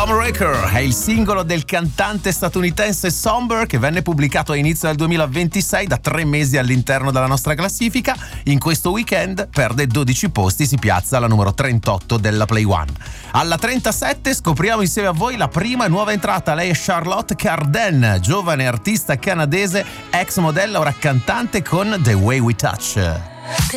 Homewrecker è il singolo del cantante statunitense Somber, che venne pubblicato a inizio del 2026, da 3 mesi all'interno della nostra classifica. In questo weekend perde 12 posti, si piazza alla numero 38 della Play One. Alla 37 scopriamo insieme a voi la prima nuova entrata. Lei è Charlotte Cardin, giovane artista canadese, ex modella, ora cantante con The Way We Touch.